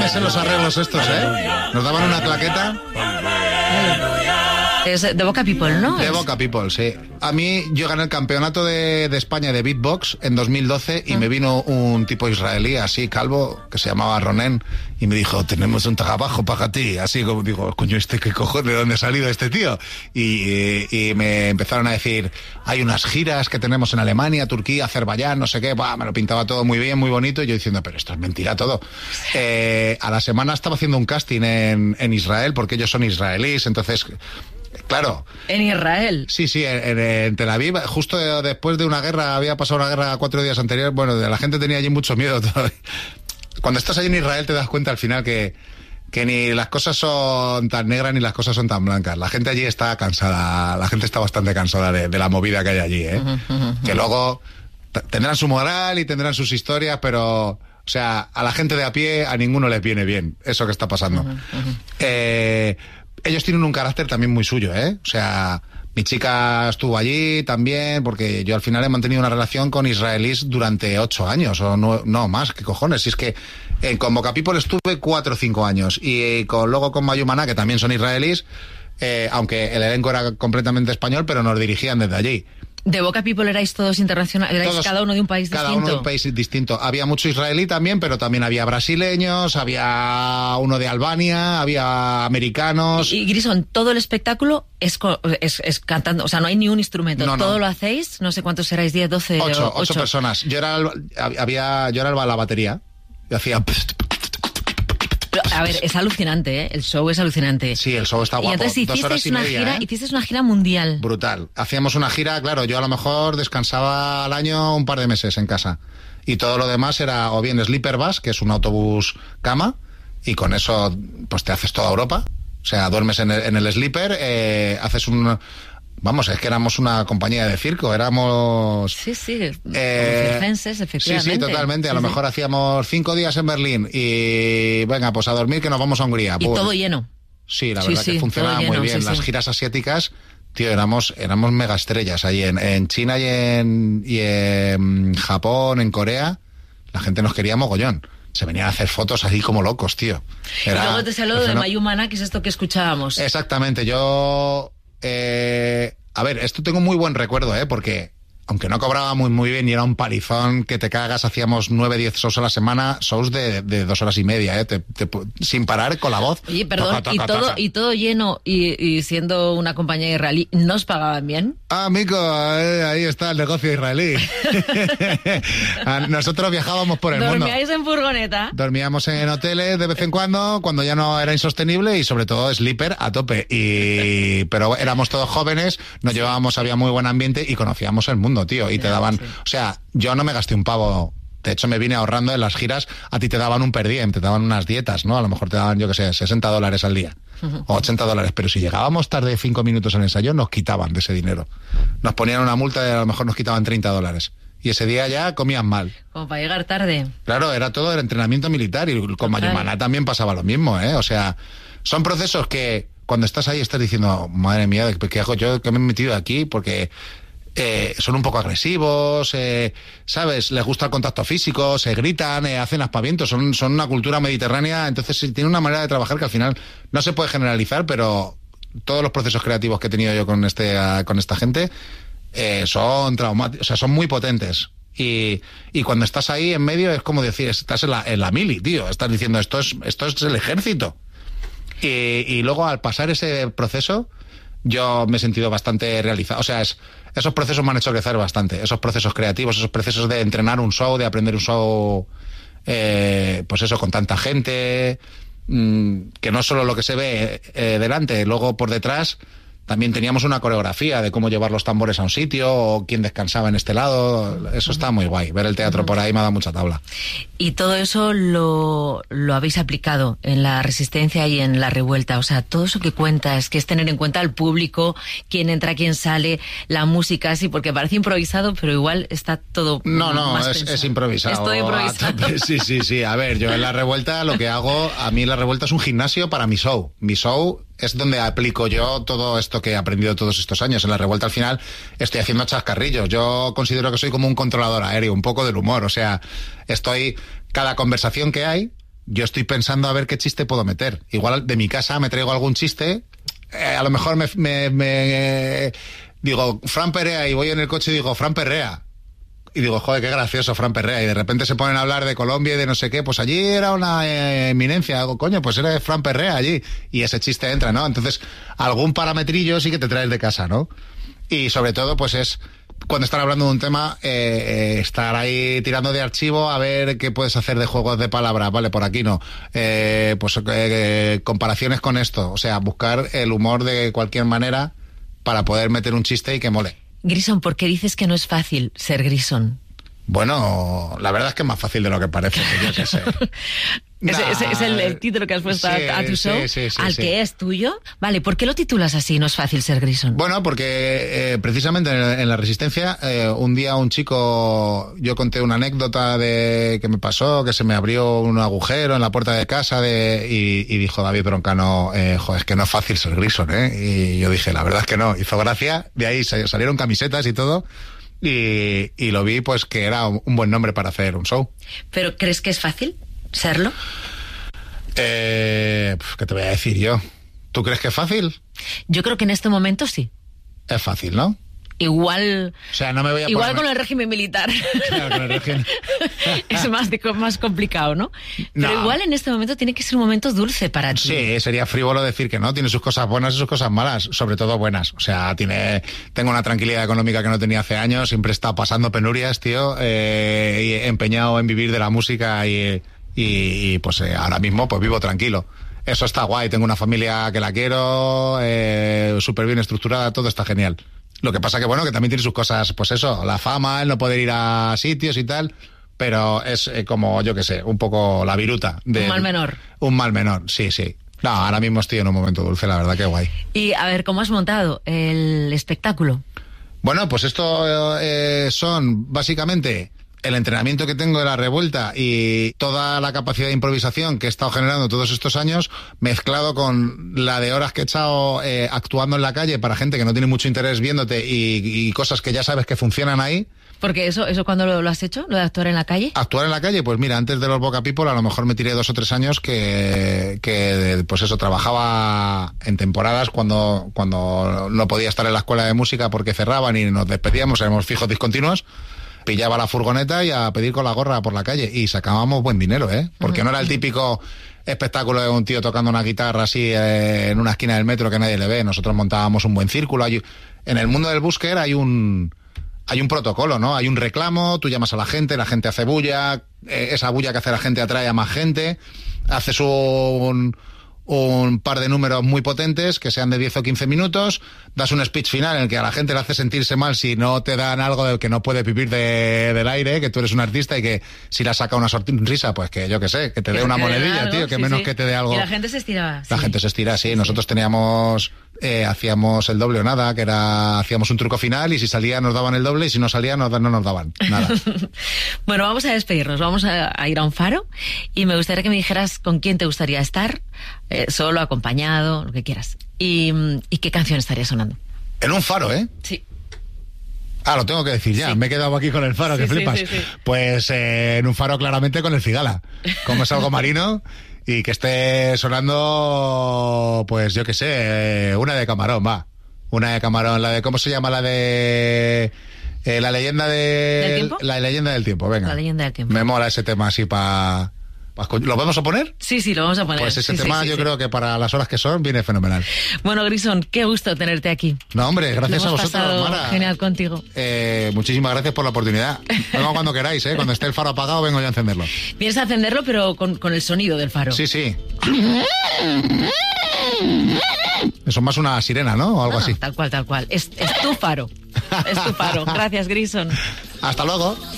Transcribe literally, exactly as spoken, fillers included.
en los arreglos estos, ¿eh? Nos daban una claqueta. Es de Boca People, ¿no? De Boca People, sí. A mí, yo gané el campeonato de, de España de beatbox en dos mil doce y ah. me vino un tipo israelí, así, calvo, que se llamaba Ronen, y me dijo, tenemos un trabajo para ti. Así como digo, coño, ¿este qué cojones? ¿De dónde ha salido este tío? Y, y, y me empezaron a decir, hay unas giras que tenemos en Alemania, Turquía, Azerbaiyán, no sé qué. Bah, me lo pintaba todo muy bien, muy bonito, y yo diciendo, pero esto es mentira todo. Eh, a la semana estaba haciendo un casting en, en Israel, porque ellos son israelíes, entonces... Claro. ¿En Israel? Sí, sí, en, en Tel Aviv, justo después de una guerra, había pasado una guerra cuatro días anteriores, bueno, la gente tenía allí mucho miedo todavía. Cuando estás allí en Israel te das cuenta al final que, que ni las cosas son tan negras ni las cosas son tan blancas. La gente allí está cansada, la gente está bastante cansada de, de la movida que hay allí, ¿eh? Uh-huh, uh-huh. Que luego t- tendrán su moral y tendrán sus historias, pero... O sea, a la gente de a pie a ninguno les viene bien eso que está pasando. Uh-huh, uh-huh. Eh... Ellos tienen un carácter también muy suyo, ¿eh? O sea, mi chica estuvo allí también, porque yo al final he mantenido una relación con israelíes durante ocho años, o no, no más, ¿qué cojones? Si es que eh, con Boca People estuve cuatro o cinco años, y eh, con, luego con Mayumana, que también son israelíes, eh, aunque el elenco era completamente español, pero nos dirigían desde allí. ¿De Boca People erais todos internacionales? ¿Erais todos, cada uno de un país cada distinto? Cada uno de un país distinto. Había mucho israelí también, pero también había brasileños, había uno de Albania, había americanos. Y, y Grison, todo el espectáculo es, es, es cantando, o sea, no hay ni un instrumento. No, ¿Todo no. lo hacéis? No sé cuántos erais, diez, doce, ocho, ocho. ocho personas. Yo era, había, yo era la batería. Yo hacía... A ver, es alucinante, ¿eh? El show es alucinante. Sí, el show está guapo. Y entonces hicisteis una media, gira, ¿eh? hicisteis una gira mundial. Brutal. Hacíamos una gira, claro, yo a lo mejor descansaba al año un par de meses en casa. Y todo lo demás era o bien sleeper bus, que es un autobús cama, y con eso pues te haces toda Europa. O sea, duermes en el, en el sleeper, eh, haces un... Vamos, es que éramos una compañía de circo, éramos... Sí, sí, eh, circenses, efectivamente. Sí, sí, totalmente. A sí, lo sí. mejor hacíamos cinco días en Berlín y venga, pues a dormir que nos vamos a Hungría. Y pues, todo lleno. Sí, la sí, verdad sí, que funcionaba lleno, muy bien. Sí, Las sí. giras asiáticas, tío, éramos, éramos mega estrellas ahí en, en China y en, y en Japón, en Corea. La gente nos quería mogollón. Se venían a hacer fotos así como locos, tío. Era, y luego te salió de Mayumana, que es esto que escuchábamos. Exactamente, yo... Eh, a ver, esto tengo muy buen recuerdo, ¿eh? Porque aunque no cobraba muy muy bien y era un palizón que te cagas, hacíamos nueve, diez shows a la semana, shows de, de dos horas y media, ¿eh? Te, te, sin parar con la voz. Oye, perdón, toca, toca, y, todo, toca. y todo lleno y, y siendo una compañía israelí, ¿no os pagaban bien? Ah, Mico, eh, ahí está el negocio israelí. Nosotros viajábamos por el mundo. ¿Dormíais en furgoneta? Dormíamos en hoteles de vez en cuando, cuando ya no era insostenible, y sobre todo sleeper a tope. Y pero éramos todos jóvenes, nos llevábamos, había muy buen ambiente y conocíamos el mundo, tío, y te daban, sí. O sea, yo no me gasté un pavo, de hecho me vine ahorrando en las giras, a ti te daban un per diem, te daban unas dietas, ¿no? A lo mejor te daban, yo qué sé, sesenta dólares al día, uh-huh. o ochenta dólares, pero si llegábamos tarde cinco minutos al ensayo, nos quitaban de ese dinero, nos ponían una multa y a lo mejor nos quitaban treinta dólares. Y ese día ya comían mal. Como para llegar tarde. Claro, era todo el entrenamiento militar, y con Mayumana también pasaba lo mismo, ¿eh? O sea, son procesos que cuando estás ahí estás diciendo, madre mía, ¿qué hago yo? ¿Qué me he metido aquí? Porque... Eh, son un poco agresivos, eh, ¿sabes? Les gusta el contacto físico, se gritan, eh, hacen aspavientos, son, son una cultura mediterránea, entonces tiene una manera de trabajar que al final no se puede generalizar, pero todos los procesos creativos que he tenido yo con este uh, con esta gente eh, son traumáticos, o sea, son muy potentes. Y, y cuando estás ahí en medio es como decir, estás en la, en la mili, tío, estás diciendo, esto es, esto es el ejército. Y, y luego al pasar ese proceso, yo me he sentido bastante realizado. O sea, es, esos procesos me han hecho crecer bastante. Esos procesos creativos, esos procesos de entrenar un show, de aprender un show, eh, pues eso, con tanta gente, mmm, que no solo lo que se ve eh, delante, luego por detrás también teníamos una coreografía de cómo llevar los tambores a un sitio o quién descansaba en este lado. Eso está muy guay. Ver el teatro por ahí me ha dado mucha tabla. Y todo eso lo, lo habéis aplicado en la Resistencia y en la Revuelta. O sea, todo eso que cuentas, que es tener en cuenta al público, quién entra, quién sale, la música, sí, porque parece improvisado, pero igual está todo No, no, más es, es improvisado. Es todo improvisado. Sí, sí, sí. A ver, yo en la Revuelta lo que hago, a mí la Revuelta es un gimnasio para mi show. Mi show es donde aplico yo todo esto que he aprendido todos estos años. En la Revuelta al final estoy haciendo chascarrillos. Yo considero que soy como un controlador aéreo, un poco del humor. O sea, estoy... Cada conversación que hay, yo estoy pensando a ver qué chiste puedo meter. Igual de mi casa me traigo algún chiste, eh, a lo mejor me, me, me eh, digo, Fran Perea, y voy en el coche y digo, Fran Perrea. Y digo, joder, qué gracioso, Fran Perrea. Y de repente se ponen a hablar de Colombia y de no sé qué. Pues allí era una eh, eminencia. Hago, coño, pues era Fran Perrea allí. Y ese chiste entra, ¿no? Entonces, algún parametrillo sí que te traes de casa, ¿no? Y sobre todo, pues es, cuando están hablando de un tema, eh, eh, estar ahí tirando de archivo a ver qué puedes hacer de juegos de palabras. Vale, por aquí no. Eh, pues eh, comparaciones con esto. O sea, buscar el humor de cualquier manera para poder meter un chiste y que mole. Grison, ¿por qué dices que no es fácil ser Grison? Bueno, la verdad es que es más fácil de lo que parece, que yo qué sé. Ese, nah, ese es el, el título que has puesto sí, a, a tu show, sí, sí, sí, al sí. que es tuyo. Vale, ¿por qué lo titulas así, no es fácil ser Grison? Bueno, porque eh, precisamente en, en La Resistencia, eh, un día un chico, yo conté una anécdota de que me pasó, que se me abrió un agujero en la puerta de casa de, y, y dijo David Broncano, eh, joder, es que no es fácil ser Grison, ¿eh? Y yo dije, la verdad es que no. Hizo gracia, de ahí salieron camisetas y todo. Y, y lo vi, pues, que era un buen nombre para hacer un show. ¿Pero crees que es fácil serlo? Eh, ¿Qué te voy a decir yo? ¿Tú crees que es fácil? Yo creo que en este momento sí. Es fácil, ¿no? Igual, o sea, no me voy a igual poner... con el régimen militar. Claro, con el régimen. Es más, de, más complicado, ¿no? Pero no. igual en este momento tiene que ser un momento dulce para ti. Sí, sería frívolo decir que no. Tiene sus cosas buenas y sus cosas malas, sobre todo buenas. O sea, tiene, tengo una tranquilidad económica que no tenía hace años. Siempre he estado pasando penurias, tío, eh, y he empeñado en vivir de la música y, y, y pues eh, ahora mismo pues vivo tranquilo. Eso está guay. Tengo una familia que la quiero, eh, súper bien estructurada, todo está genial. Lo que pasa que, bueno, que también tiene sus cosas, pues eso, la fama, el no poder ir a sitios y tal, pero es eh, como, yo qué sé, un poco la viruta. De, un mal menor. Un mal menor, sí, sí. No, ahora mismo estoy en un momento dulce, la verdad que guay. Y, a ver, ¿cómo has montado el espectáculo? Bueno, pues esto eh, son, básicamente, el entrenamiento que tengo de La Revuelta y toda la capacidad de improvisación que he estado generando todos estos años, mezclado con la de horas que he echado eh, actuando en la calle para gente que no tiene mucho interés viéndote y, y cosas que ya sabes que funcionan ahí. Porque eso, eso ¿cuándo lo, lo has hecho? ¿Lo de actuar en la calle? Actuar en la calle, pues mira, antes de los Boca People a lo mejor me tiré dos o tres años que, que pues eso, trabajaba en temporadas cuando, cuando no podía estar en la escuela de música porque cerraban y nos despedíamos, éramos fijos discontinuos. Pillaba la furgoneta y a pedir con la gorra por la calle y sacábamos buen dinero, ¿eh? Porque no era el típico espectáculo de un tío tocando una guitarra así eh, en una esquina del metro que nadie le ve. Nosotros montábamos un buen círculo. Hay, en el mundo del busker hay un hay un protocolo, ¿no? Hay un reclamo, tú llamas a la gente, la gente hace bulla, eh, esa bulla que hace la gente atrae a más gente, haces un... un par de números muy potentes que sean de diez o quince minutos, das un speech final en el que a la gente le hace sentirse mal si no te dan algo del que no puedes vivir de, del aire, que tú eres un artista y que si la saca una sonrisa, pues que yo que sé, que te dé una monedilla, algo, tío, que sí, menos sí. que te dé algo. Y la gente se estiraba. La sí. gente se estira, sí. sí Nosotros sí. teníamos, eh, hacíamos el doble o nada, que era, hacíamos un truco final y si salía nos daban el doble y si no salía nos, no nos daban nada. Bueno, vamos a despedirnos, vamos a, a ir a un faro y me gustaría que me dijeras con quién te gustaría estar, eh, solo, acompañado, lo que quieras. Y, y qué canción estaría sonando. En un faro, ¿eh? Sí. Ah, lo tengo que decir ya. Sí. Me he quedado aquí con el faro, sí, que flipas. Sí, sí, sí. Pues eh, en un faro claramente con el Cigala. Como es algo marino y que esté sonando, pues yo qué sé, una de Camarón, va. Una de Camarón, la de, ¿cómo se llama? La de... Eh, la leyenda de... ¿Del tiempo? La leyenda del tiempo, venga. La leyenda del tiempo. Me mola ese tema así para... ¿Lo vamos a poner? Sí, sí, lo vamos a poner. Pues ese sí, tema sí, sí, yo sí. creo que para las horas que son viene fenomenal. Bueno, Grison, qué gusto tenerte aquí. No, hombre, gracias a vosotros, Mara. Genial contigo. Eh, muchísimas gracias por la oportunidad. Vengo cuando queráis, ¿eh? Cuando esté el faro apagado vengo yo a encenderlo. Vienes a encenderlo, pero con, con el sonido del faro. Sí, sí. Eso es más una sirena, ¿no? O algo no, así. Tal cual, tal cual. Es, es tu faro. Es tu faro. Gracias, Grison. Hasta luego.